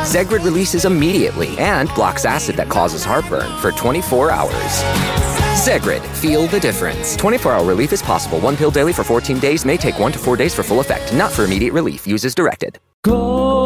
Zegrid releases immediately and blocks acid that causes heartburn for 24 hours. Zegrid, feel the difference. 24-hour relief is possible. 1 pill daily for 14 days may take 1 to 4 days for full effect. Not for immediate relief. Use as directed. Go